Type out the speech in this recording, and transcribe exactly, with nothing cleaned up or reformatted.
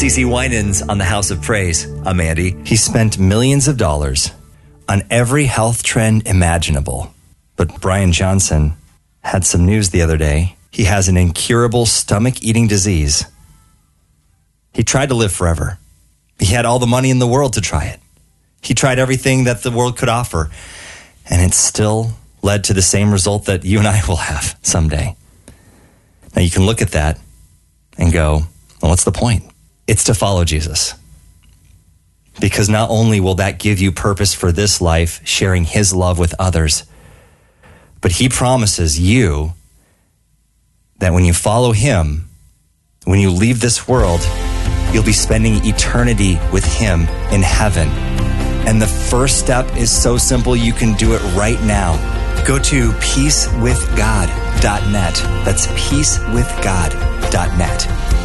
C C Winans on the House of Praise. I'm Andy. He spent millions of dollars on every health trend imaginable. But Brian Johnson had some news the other day. He has an incurable stomach-eating disease. He tried to live forever. He had all the money in the world to try it. He tried everything that the world could offer, and it still led to the same result that you and I will have someday. Now, you can look at that and go, well, what's the point? It's to follow Jesus. Because not only will that give you purpose for this life, sharing his love with others, but he promises you that when you follow him, when you leave this world, you'll be spending eternity with him in heaven. And the first step is so simple, you can do it right now. Go to peace with god dot net. That's peace with god dot net.